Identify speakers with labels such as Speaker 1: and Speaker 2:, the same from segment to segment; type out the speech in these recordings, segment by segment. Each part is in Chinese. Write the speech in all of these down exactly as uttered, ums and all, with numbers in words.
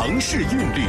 Speaker 1: 城市韵律，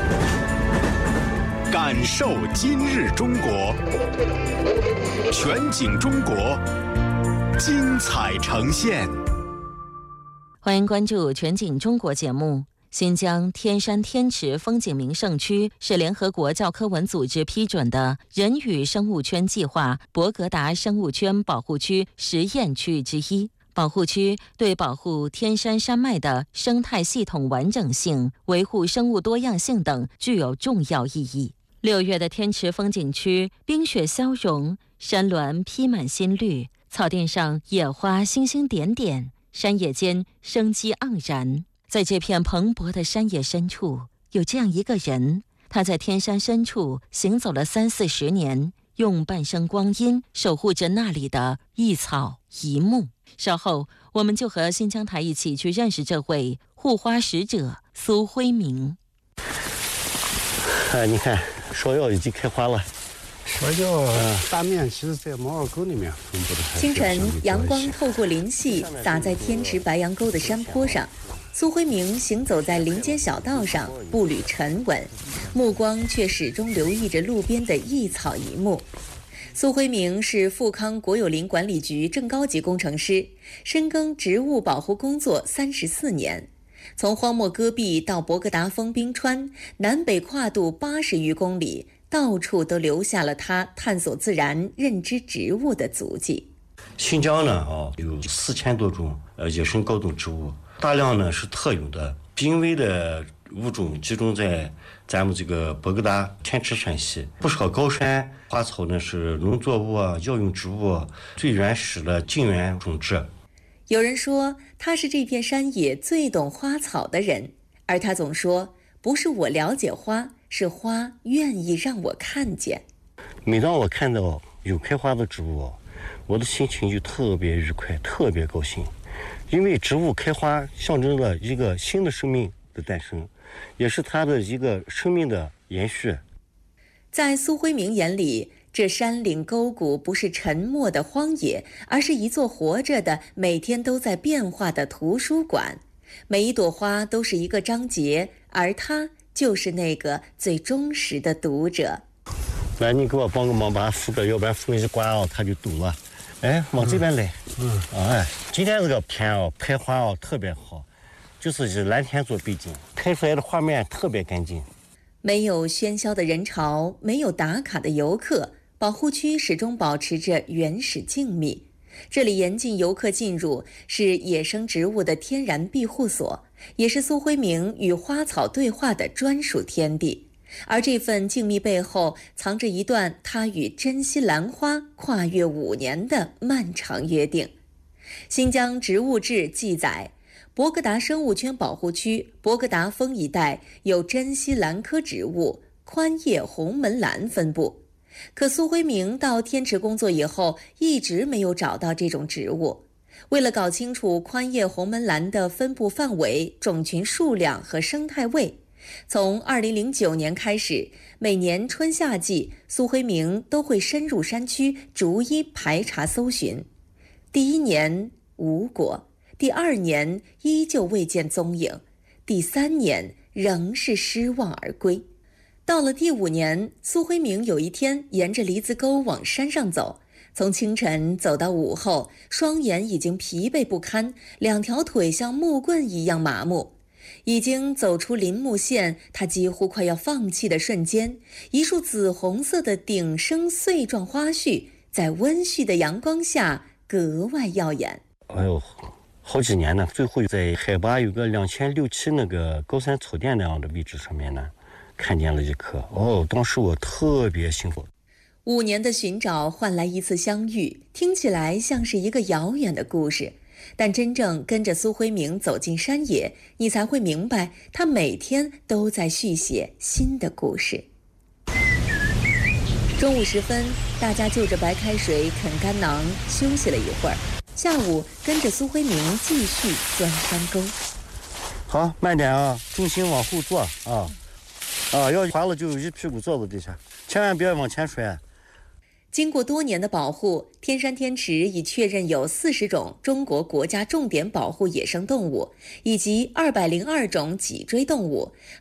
Speaker 1: 感受今日中国，全景中国，精彩呈现。
Speaker 2: 欢迎关注全景中国节目。新疆天山天池风景名胜区是联合国教科文组织批准的人与生物圈计划博格达生物圈保护区实验区域之一。保护区对保护天山山脉的生态系统完整性、维护生物多样性等具有重要意义。六月的天池风景区，冰雪消融，山峦披满新绿，草甸上野花星星点点，山野间生机盎然。在这片蓬勃的山野深处，有这样一个人，他在天山深处行走了三四十年，用半生光阴守护着那里的一草一木。稍后我们就和新疆台一起去认识这位护花使者苏辉明。
Speaker 3: 哎，你看芍药已经开花了。
Speaker 4: 芍药大面其实在毛尔沟里面分布的。
Speaker 5: 清晨，阳光透过林隙洒在天池白杨沟的山坡上。苏辉明行走在林间小道上，步履沉稳，目光却始终留意着路边的一草一木。苏辉明是富康国有林管理局正高级工程师，深耕植物保护工作三十四年。从荒漠戈壁到博格达峰冰川，南北跨度八十余公里，到处都留下了他探索自然、认知植物的足迹。
Speaker 3: 新疆呢，啊，有四千多种呃野生高等植物，大量呢是特有的、濒危的物种集中在咱们这个博格达天池山系。不少高山花草呢是农作物啊、药用植物最原始的近缘种质。
Speaker 5: 有人说他是这片山野最懂花草的人，而他总说，不是我了解花，是花愿意让我看见。
Speaker 3: 每当我看到有开花的植物，我的心情就特别愉快，特别高兴。因为植物开花象征着一个新的生命的诞生，也是它的一个生命的延续。
Speaker 5: 在苏辉明眼里，这山岭沟谷不是沉默的荒野，而是一座活着的、每天都在变化的图书馆。每一朵花都是一个章节，而他就是那个最忠实的读者。
Speaker 3: 来，你给我帮个忙，把它扶着，要不然扶一刮啊，它就堵了。哎，往这边来。嗯，哎，今天这个天哦，开花哦特别好，就是以蓝天做背景，拍出来的画面特别干净。
Speaker 5: 没有喧嚣的人潮，没有打卡的游客，保护区始终保持着原始静谧。这里严禁游客进入，是野生植物的天然庇护所，也是苏辉明与花草对话的专属天地。而这份静谧背后，藏着一段他与珍稀兰花跨越五年的漫长约定。新疆植物志记载，博格达生物圈保护区博格达峰一带有珍稀兰科植物宽叶红门兰分布。可苏辉明到天池工作以后，一直没有找到这种植物。为了搞清楚宽叶红门兰的分布范围、种群数量和生态位，从二零零九年开始，每年春夏季，苏辉明都会深入山区，逐一排查搜寻。第一年无果，第二年依旧未见踪影，第三年仍是失望而归。到了第五年，苏辉明有一天沿着梨子沟往山上走，从清晨走到午后，双眼已经疲惫不堪，两条腿像木棍一样麻木。已经走出林木线，他几乎快要放弃的瞬间，一束紫红色的顶生穗状花絮在温煦的阳光下格外耀眼。
Speaker 3: 哎呦，好几年呢，最后在海拔有个两千六七那个高山草甸那样的位置上面呢，看见了一棵。哦，当时我特别幸福。
Speaker 5: 五年的寻找换来一次相遇，听起来像是一个遥远的故事。但真正跟着苏辉明走进山野，你才会明白，他每天都在续写新的故事。中午时分，大家就着白开水啃干囊休息了一会儿，下午跟着苏辉明继续钻山沟。
Speaker 3: 好，慢点啊，重心往后坐啊，啊，要滑了就一屁股坐在地下，千万别往前摔。
Speaker 5: 经过多年的保护，天山天池已确认有四十种中国国家重点保护野生动物，以及二百零二种脊椎动物，